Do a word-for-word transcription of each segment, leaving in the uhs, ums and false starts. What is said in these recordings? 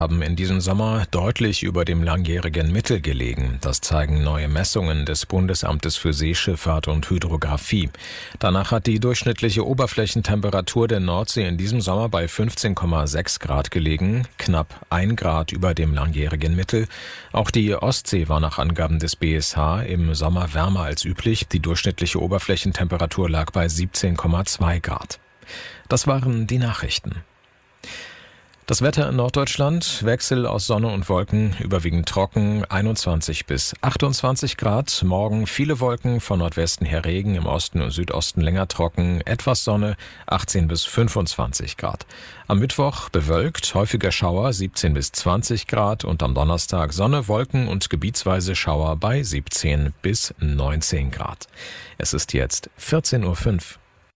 haben in diesem Sommer deutlich über dem langjährigen Mittel gelegen. Das zeigen neue Messungen des Bundesamtes für Seeschifffahrt und Hydrographie. Danach hat die durchschnittliche Oberflächentemperatur der Nordsee in diesem Sommer bei fünfzehn Komma sechs Grad gelegen, knapp ein Grad über dem langjährigen Mittel. Auch die Ostsee war nach Angaben des B S H im Sommer wärmer als üblich. Die durchschnittliche Oberflächentemperatur lag bei siebzehn Komma zwei Grad. Das waren die Nachrichten. Das Wetter in Norddeutschland, Wechsel aus Sonne und Wolken, überwiegend trocken, einundzwanzig bis achtundzwanzig Grad. Morgen viele Wolken, von Nordwesten her Regen, im Osten und Südosten länger trocken, etwas Sonne, achtzehn bis fünfundzwanzig Grad. Am Mittwoch bewölkt, häufiger Schauer, siebzehn bis zwanzig Grad und am Donnerstag Sonne, Wolken und gebietsweise Schauer bei siebzehn bis neunzehn Grad. Es ist jetzt vierzehn Uhr fünf.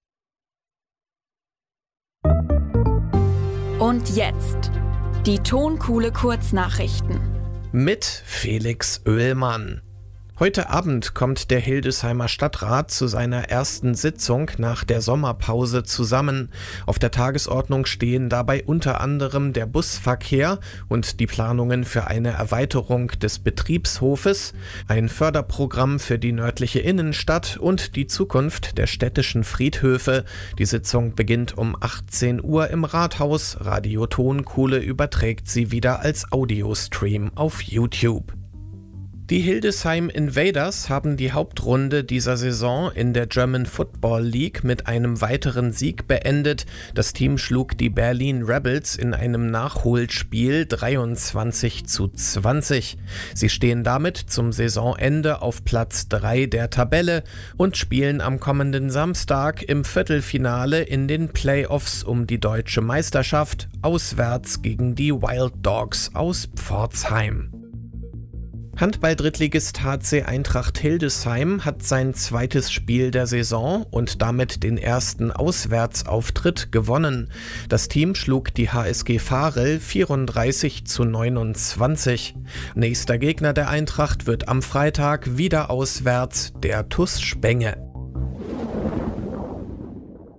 Und jetzt die Tonkuhle Kurznachrichten mit Felix Oehlmann. Heute Abend kommt der Hildesheimer Stadtrat zu seiner ersten Sitzung nach der Sommerpause zusammen. Auf der Tagesordnung stehen dabei unter anderem der Busverkehr und die Planungen für eine Erweiterung des Betriebshofes, ein Förderprogramm für die nördliche Innenstadt und die Zukunft der städtischen Friedhöfe. Die Sitzung beginnt um achtzehn Uhr im Rathaus. Radio Tonkuhle überträgt sie wieder als Audiostream auf YouTube. Die Hildesheim Invaders haben die Hauptrunde dieser Saison in der German Football League mit einem weiteren Sieg beendet. Das Team schlug die Berlin Rebels in einem Nachholspiel dreiundzwanzig zu zwanzig. Sie stehen damit zum Saisonende auf Platz drei der Tabelle und spielen am kommenden Samstag im Viertelfinale in den Playoffs um die deutsche Meisterschaft auswärts gegen die Wild Dogs aus Pforzheim. Handball-Drittligist H C Eintracht Hildesheim hat sein zweites Spiel der Saison und damit den ersten Auswärtsauftritt gewonnen. Das Team schlug die H S G Varel vierunddreißig zu neunundzwanzig. Nächster Gegner der Eintracht wird am Freitag wieder auswärts der T U S Spenge.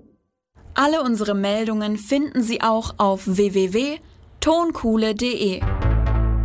Alle unsere Meldungen finden Sie auch auf w w w punkt tonkuhle punkt de.